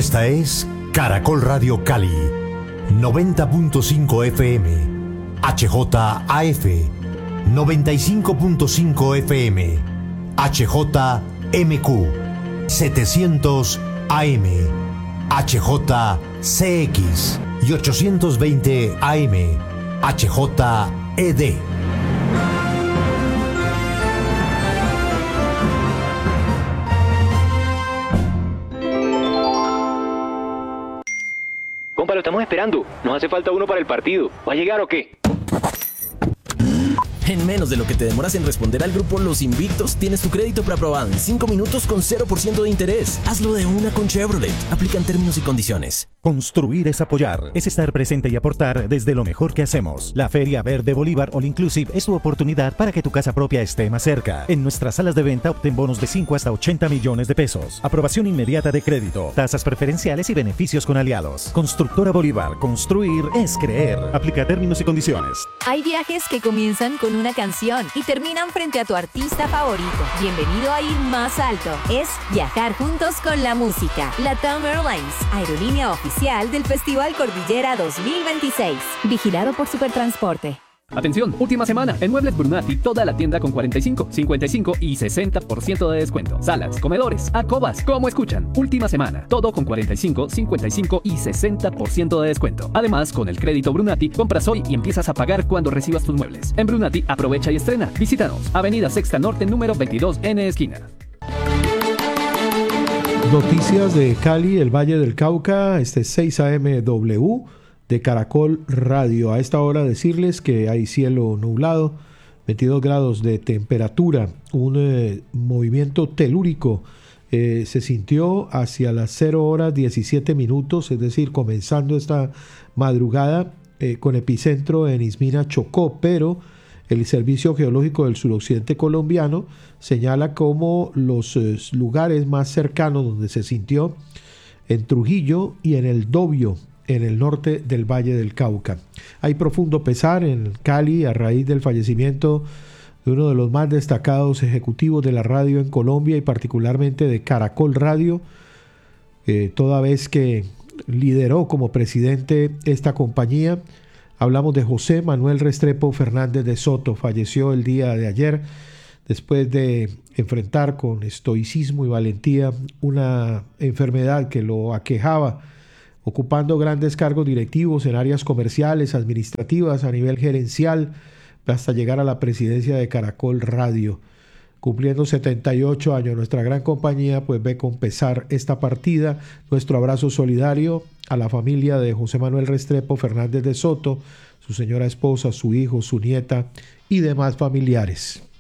Esta es Caracol Radio Cali, 90.5 FM, HJAF, 95.5 FM, HJMQ, 700 AM, HJCX y 820 AM, HJED. Compa, lo estamos esperando. Nos hace falta uno para el partido. ¿Va a llegar o qué? En menos de lo que te demoras en responder al grupo Los Invictos, tienes tu crédito preaprobado en 5 minutos con 0% de interés. Hazlo de una con Chevrolet. Aplican términos y condiciones. Construir es apoyar, es estar presente y aportar desde lo mejor que hacemos. La Feria Verde Bolívar All Inclusive es tu oportunidad para que tu casa propia esté más cerca. En nuestras salas de venta obtén bonos de 5 hasta 80 millones de pesos. Aprobación inmediata de crédito, tasas preferenciales y beneficios con aliados. Constructora Bolívar, construir es creer. Aplica términos y condiciones. Hay viajes que comienzan con una canción y terminan frente a tu artista favorito. Bienvenido a ir más alto. Es viajar juntos con la música. LATAM Airlines, aerolínea oficial del Festival Cordillera 2026. Vigilado por Supertransporte. Atención, última semana. En Muebles Brunati, toda la tienda con 45, 55 y 60% de descuento. Salas, comedores, alcobas, como escuchan. Última semana. Todo con 45, 55 y 60% de descuento. Además, con el crédito Brunati, compras hoy y empiezas a pagar cuando recibas tus muebles. En Brunati, aprovecha y estrena. Visítanos. Avenida Sexta Norte, número 22, N esquina. Noticias de Cali, el Valle del Cauca, 6 AMW de Caracol Radio. A esta hora decirles que hay cielo nublado, 22 grados de temperatura, un movimiento telúrico se sintió hacia las 0 horas 17 minutos, es decir, comenzando esta madrugada con epicentro en Ismina, Chocó, pero el Servicio Geológico del Suroccidente Colombiano señala como los lugares más cercanos donde se sintió en Trujillo y en el Dobio, en el norte del Valle del Cauca. Hay profundo pesar en Cali a raíz del fallecimiento de uno de los más destacados ejecutivos de la radio en Colombia y particularmente de Caracol Radio, toda vez que lideró como presidente esta compañía. Hablamos de José Manuel Restrepo Fernández de Soto. Falleció el día de ayer después de enfrentar con estoicismo y valentía una enfermedad que lo aquejaba, ocupando grandes cargos directivos en áreas comerciales, administrativas, a nivel gerencial, hasta llegar a la presidencia de Caracol Radio. Cumpliendo 78 años, nuestra gran compañía pues ve con pesar esta partida. Nuestro abrazo solidario a la familia de José Manuel Restrepo Fernández de Soto, su señora esposa, su hijo, su nieta y demás familiares.